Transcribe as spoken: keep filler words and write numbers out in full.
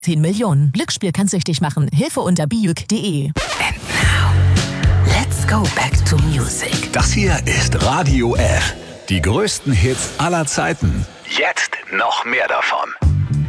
zehn Millionen. Glücksspiel kann süchtig machen. Hilfe unter biuk punkt de. And now, let's go back to music. Das hier ist Radio F. Die größten Hits aller Zeiten. Jetzt noch mehr davon.